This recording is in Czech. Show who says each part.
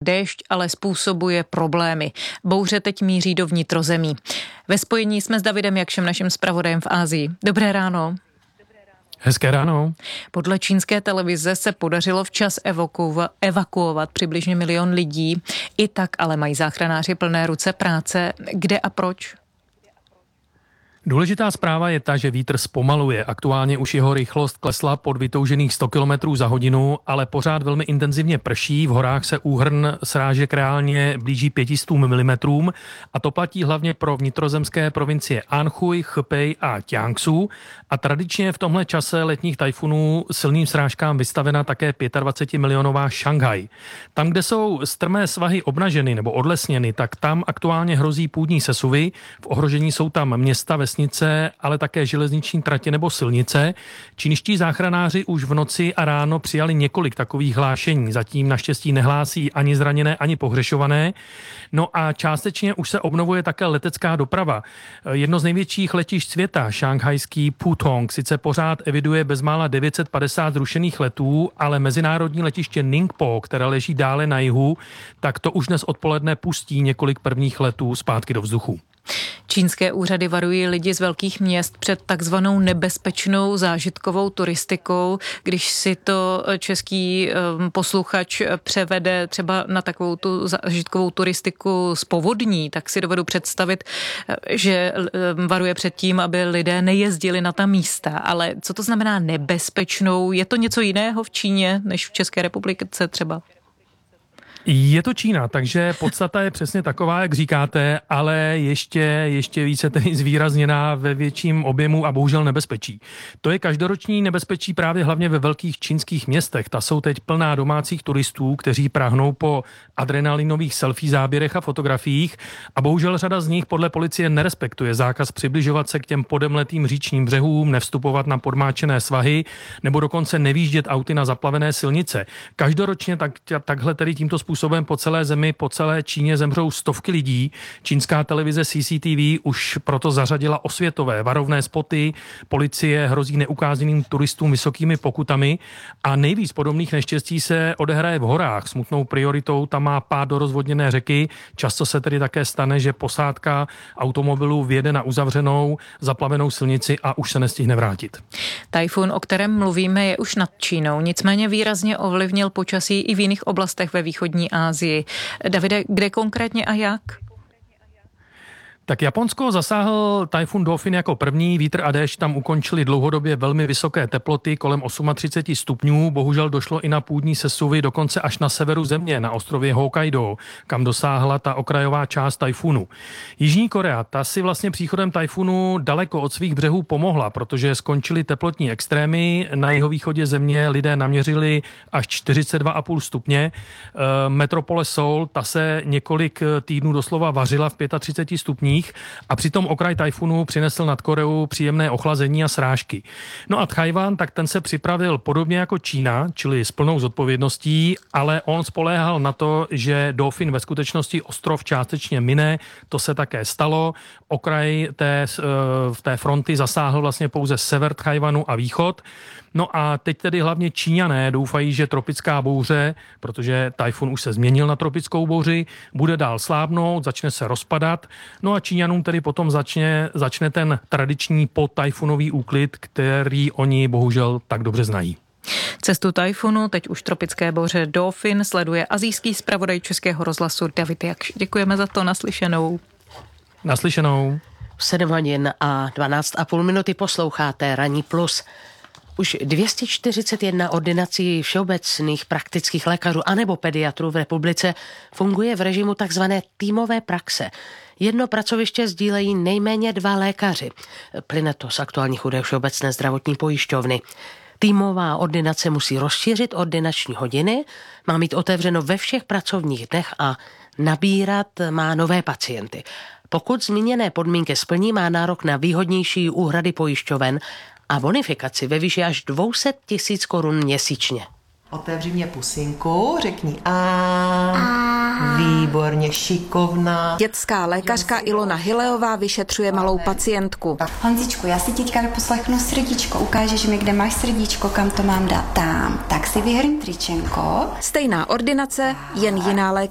Speaker 1: déšť ale způsobuje problémy. Bouře teď míří do vnitrozemí. Ve spojení jsme s Davidem Jakšem, naším zpravodajem v Asii. Dobré ráno.
Speaker 2: Hezké ráno.
Speaker 1: Podle čínské televize se podařilo včas evakuovat přibližně 1 milion lidí. I tak ale mají záchranáři plné ruce práce. Kde a proč?
Speaker 2: Důležitá zpráva je ta, že vítr zpomaluje. Aktuálně už jeho rychlost klesla pod vytoužených 100 km za hodinu, ale pořád velmi intenzivně prší. V horách se úhrn srážek reálně blíží 500 mm a to platí hlavně pro vnitrozemské provincie Anhui, Hebei a Jiangsu. A tradičně v tomhle čase letních tajfunů silným srážkám vystavena také 25-milionová Šanghaj. Tam, kde jsou strmé svahy obnaženy nebo odlesněny, tak tam aktuálně hrozí půdní sesuvy. V ohrožení jsou tam města, vesnice, ale také železniční tratě nebo silnice. Čínští záchranáři už v noci a ráno přijali několik takových hlášení. Zatím naštěstí nehlásí ani zraněné, ani pohřešované. No a částečně už se obnovuje také letecká doprava. Jedno z největších letišť světa, šanghajský Pudong, sice pořád eviduje bezmála 950 zrušených letů, ale mezinárodní letiště Ningpo, které leží dále na jihu, tak to už dnes odpoledne pustí několik prvních letů zpátky do vzduchu.
Speaker 1: Čínské úřady varují lidi z velkých měst před takzvanou nebezpečnou zážitkovou turistikou. Když si to český posluchač převede třeba na takovou tu zážitkovou turistiku z povodní, tak si dovedu představit, že varuje před tím, aby lidé nejezdili na ta místa. Ale co to znamená nebezpečnou? Je to něco jiného v Číně než v České republice třeba?
Speaker 2: Je to Čína, takže podstata je přesně taková, jak říkáte, ale ještě více tedy zvýrazněná ve větším objemu a bohužel nebezpečí. To je každoroční nebezpečí právě hlavně ve velkých čínských městech. Ta jsou teď plná domácích turistů, kteří prahnou po adrenalinových selfie záběrech a fotografiích a bohužel řada z nich podle policie nerespektuje zákaz přibližovat se k těm podemletým říčním břehům, nevstupovat na podmáčené svahy nebo dokonce nevýjíždět auty na zaplavené silnice. Každoročně takhle tedy tímto způsobem po celé zemi, po celé Číně zemřou stovky lidí. Čínská televize CCTV už proto zařadila osvětové varovné spoty. Policie hrozí neukázaným turistům vysokými pokutami a nejvíc podobných neštěstí se odehraje v horách. Smutnou prioritou tam má pád do rozvodněné řeky. Často se tedy také stane, že posádka automobilu vjede na uzavřenou, zaplavenou silnici a už se nestihne vrátit.
Speaker 1: Tajfun, o kterém mluvíme, je už nad Čínou. Nicméně výrazně ovlivnil počasí i v jiných oblastech ve východní Asii. Davide, kde konkrétně a jak?
Speaker 2: Tak Japonsko zasáhl tajfun Dolphin jako první. Vítr a déšť tam ukončili dlouhodobě velmi vysoké teploty kolem 38 stupňů. Bohužel došlo i na půdní sesuvy, dokonce až na severu země, na ostrově Hokkaido, kam dosáhla ta okrajová část tajfunu. Jižní Korea, ta si vlastně příchodem tajfunu daleko od svých břehů pomohla, protože skončily teplotní extrémy. Na jihovýchodě země lidé naměřili až 42,5 stupně. Metropole Seoul, ta se několik týdnů doslova vařila v 35 stupních. A přitom okraj tajfunu přinesl nad Koreu příjemné ochlazení a srážky. No a Tchaj-wan, tak ten se připravil podobně jako Čína, čili s plnou zodpovědností, ale on spoléhal na to, že Dolphin ve skutečnosti ostrov částečně mine. To se také stalo. Okraj té fronty zasáhl vlastně pouze sever Tchaj-wanu a východ. No a teď tedy hlavně Číňané doufají, že tropická bouře, protože tajfun už se změnil na tropickou bouři, bude dál slábnout, začne se rozpadat. No a Číňanům tedy potom začne ten tradiční potajfunový úklid, který oni bohužel tak dobře znají.
Speaker 1: Cestu tajfunu, teď už tropické bouře Dolphin, sleduje asijský zpravodaj Českého rozhlasu David Jakš. Děkujeme za to, naslyšenou.
Speaker 2: Naslyšenou.
Speaker 3: 7 hodin a 12,5 minuty posloucháte Ranní plus. Už 241 ordinací všeobecných praktických lékařů anebo pediatrů v republice funguje v režimu takzvané týmové praxe. Jedno pracoviště sdílejí nejméně 2 lékaři. Plyne to z aktuálních údajů Všeobecné zdravotní pojišťovny. Týmová ordinace musí rozšířit ordinační hodiny, má mít otevřeno ve všech pracovních dnech a nabírat má nové pacienty. Pokud zmíněné podmínky splní, má nárok na výhodnější úhrady pojišťoven a bonifikaci ve výši až 200 000 korun měsíčně.
Speaker 4: Otevři mě pusinku, řekni a. Výborně, šikovná.
Speaker 5: Dětská lékařka Ilona Hileová vyšetřuje malou pacientku.
Speaker 6: Honzičku, já si teďka poslechnu srdíčko. Ukážeš mi, kde máš srdíčko, kam to mám dát. Tam. Tak si vyhrň tričenko.
Speaker 5: Stejná ordinace, jen jiná lékařka.